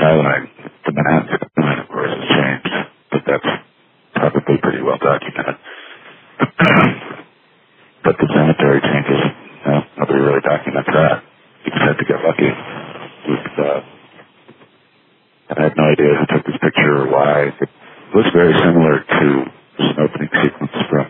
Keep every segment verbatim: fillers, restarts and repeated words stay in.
skyline, the Manhattan skyline, of course, has changed, but that's probably pretty well documented. But the cemetery changes, no, nobody really documents that. You just had to get lucky. With, uh, I had no idea who took this picture or why. It was very similar to an opening sequence from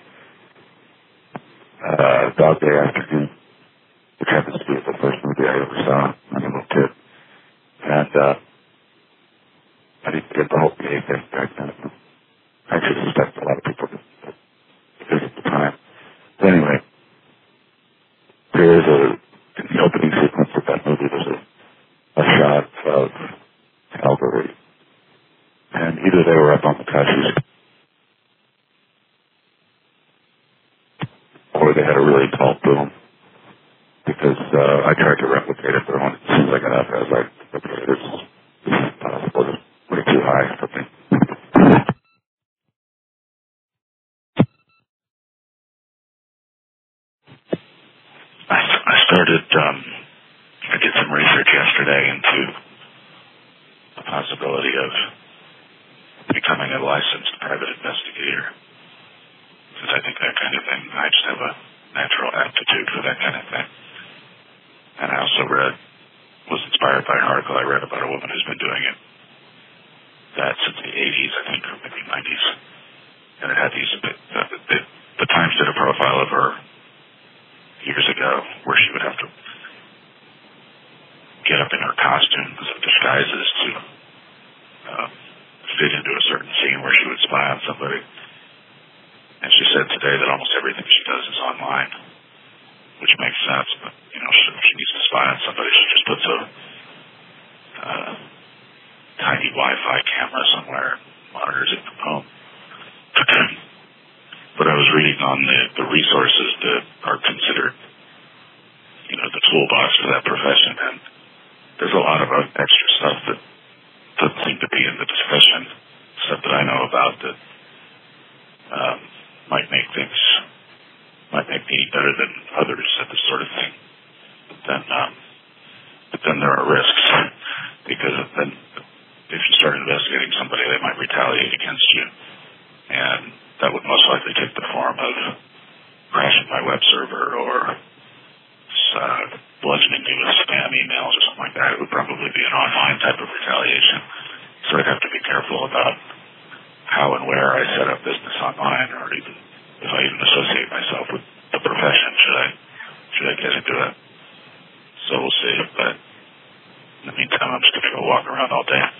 uh, Dog Day Afternoon, which happens to be the first movie I ever saw when I was a little kid. And uh, I didn't get the whole gay thing back then. I actually suspect a lot of people did at the time. But anyway, there is a, in the opening sequence of that movie, there's a, a shot of Calvary. And either they were up on the Cushies, or they had a really tall boom. Because uh, I tried to replicate it, but as soon as I got up, I was like, okay, this is, this is impossible. This is way too high for me. I, I started, um, I did some research yesterday into the possibility of becoming a licensed private investigator. Because I think that kind of thing, I just have a natural aptitude for that kind of thing. And I also read, was inspired by an article I read about a woman who's been doing it. That since the eighties, I think, or maybe nineties. And it had these, uh, the, the Times did a profile of her years ago where she would have to get up in her costumes and disguises to uh, fit into a certain scene where she would spy on somebody. And she said today that almost everything she does is online, which makes sense, but, you know, if she needs to spy on somebody, she just puts a uh, tiny Wi-Fi camera somewhere and monitors it from home. But I was reading on the, the resources that are considered, you know, the toolbox for that profession, and there's a lot of extra stuff that doesn't seem to be in the discussion, stuff that I know about that um, might make things, might make me better than others at this sort of thing. But then, um, but then there are risks, because then if you start investigating somebody, they might retaliate against you, and that would most likely take the form of crashing my web server or uh, bludgeoning me with spam emails or something like that. It would probably be an online type of retaliation. So I'd have to be careful about how and where I set up business online, or even if I even associate myself with the profession. Should I should I get into it? So we'll see. But in the meantime, I'm just going to go walk around all day.